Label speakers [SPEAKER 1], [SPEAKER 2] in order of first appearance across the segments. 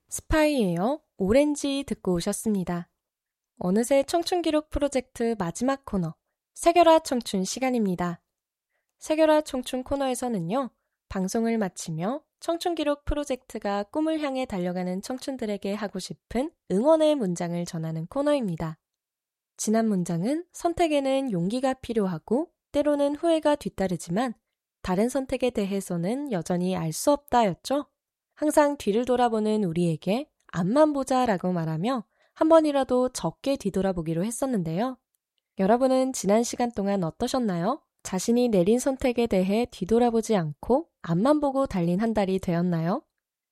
[SPEAKER 1] 스파이예요. 오렌지 듣고 오셨습니다. 어느새 청춘기록 프로젝트 마지막 코너, 세결아 청춘 시간입니다. 세결아 청춘 코너에서는요, 방송을 마치며 청춘기록 프로젝트가 꿈을 향해 달려가는 청춘들에게 하고 싶은 응원의 문장을 전하는 코너입니다. 지난 문장은 선택에는 용기가 필요하고 때로는 후회가 뒤따르지만 다른 선택에 대해서는 여전히 알 수 없다였죠. 항상 뒤를 돌아보는 우리에게 앞만 보자라고 말하며 한 번이라도 적게 뒤돌아보기로 했었는데요. 여러분은 지난 시간 동안 어떠셨나요? 자신이 내린 선택에 대해 뒤돌아보지 않고 앞만 보고 달린 한 달이 되었나요?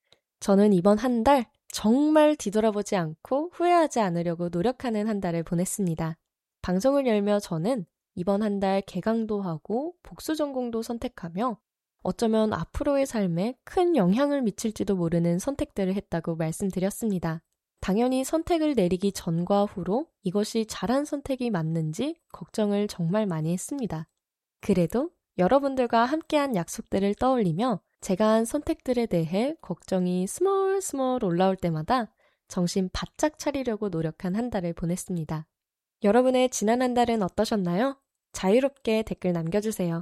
[SPEAKER 1] 저는 이번 한 달 정말 뒤돌아보지 않고 후회하지 않으려고 노력하는 한 달을 보냈습니다. 방송을 열며 저는 이번 한 달 개강도 하고 복수 전공도 선택하며 어쩌면 앞으로의 삶에 큰 영향을 미칠지도 모르는 선택들을 했다고 말씀드렸습니다. 당연히 선택을 내리기 전과 후로 이것이 잘한 선택이 맞는지 걱정을 정말 많이 했습니다. 그래도 여러분들과 함께한 약속들을 떠올리며 제가 한 선택들에 대해 걱정이 스멀스멀 올라올 때마다 정신 바짝 차리려고 노력한 한 달을 보냈습니다. 여러분의 지난 한 달은 어떠셨나요? 자유롭게 댓글 남겨주세요.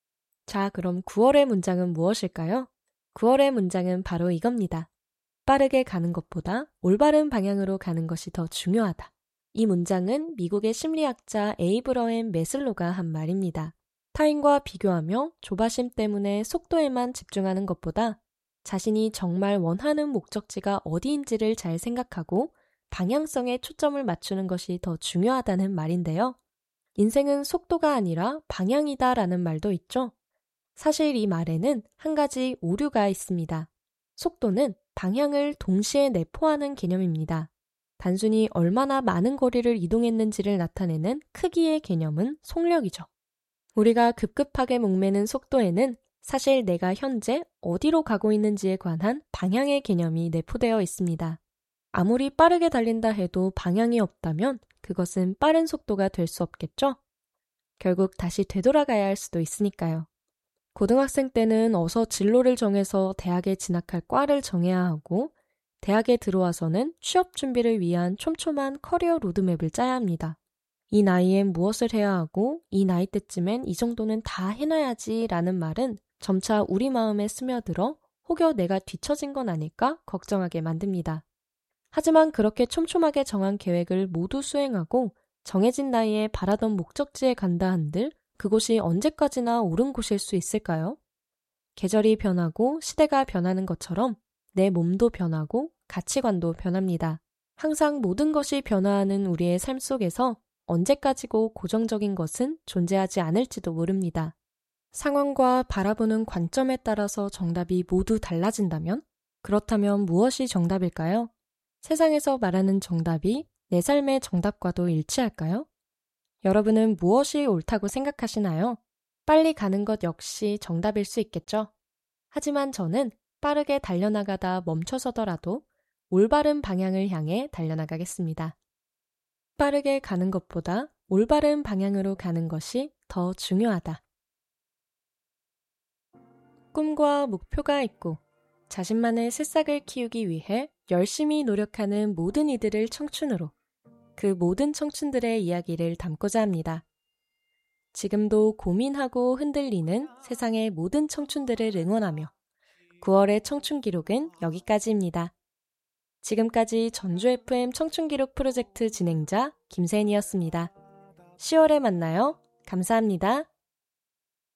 [SPEAKER 1] 자, 그럼 9월의 문장은 무엇일까요? 9월의 문장은 바로 이겁니다. 빠르게 가는 것보다 올바른 방향으로 가는 것이 더 중요하다. 이 문장은 미국의 심리학자 에이브러햄 매슬로가 한 말입니다. 타인과 비교하며 조바심 때문에 속도에만 집중하는 것보다 자신이 정말 원하는 목적지가 어디인지를 잘 생각하고 방향성에 초점을 맞추는 것이 더 중요하다는 말인데요. 인생은 속도가 아니라 방향이다라는 말도 있죠. 사실 이 말에는 한 가지 오류가 있습니다. 속도는 방향을 동시에 내포하는 개념입니다. 단순히 얼마나 많은 거리를 이동했는지를 나타내는 크기의 개념은 속력이죠. 우리가 급급하게 목매는 속도에는 사실 내가 현재 어디로 가고 있는지에 관한 방향의 개념이 내포되어 있습니다. 아무리 빠르게 달린다 해도 방향이 없다면 그것은 빠른 속도가 될 수 없겠죠? 결국 다시 되돌아가야 할 수도 있으니까요. 고등학생 때는 어서 진로를 정해서 대학에 진학할 과를 정해야 하고 대학에 들어와서는 취업 준비를 위한 촘촘한 커리어 로드맵을 짜야 합니다. 이 나이엔 무엇을 해야 하고 이 나이 때쯤엔 이 정도는 다 해놔야지 라는 말은 점차 우리 마음에 스며들어 혹여 내가 뒤처진 건 아닐까 걱정하게 만듭니다. 하지만 그렇게 촘촘하게 정한 계획을 모두 수행하고 정해진 나이에 바라던 목적지에 간다 한들 그곳이 언제까지나 옳은 곳일 수 있을까요? 계절이 변하고 시대가 변하는 것처럼 내 몸도 변하고 가치관도 변합니다. 항상 모든 것이 변화하는 우리의 삶 속에서 언제까지고 고정적인 것은 존재하지 않을지도 모릅니다. 상황과 바라보는 관점에 따라서 정답이 모두 달라진다면? 그렇다면 무엇이 정답일까요? 세상에서 말하는 정답이 내 삶의 정답과도 일치할까요? 여러분은 무엇이 옳다고 생각하시나요? 빨리 가는 것 역시 정답일 수 있겠죠? 하지만 저는 빠르게 달려나가다 멈춰서더라도 올바른 방향을 향해 달려나가겠습니다. 빠르게 가는 것보다 올바른 방향으로 가는 것이 더 중요하다. 꿈과 목표가 있고 자신만의 새싹을 키우기 위해 열심히 노력하는 모든 이들을 청춘으로 그 모든 청춘들의 이야기를 담고자 합니다. 지금도 고민하고 흔들리는 세상의 모든 청춘들을 응원하며 9월의 청춘 기록은 여기까지입니다. 지금까지 전주 FM 청춘 기록 프로젝트 진행자 김세인이었습니다. 10월에 만나요. 감사합니다.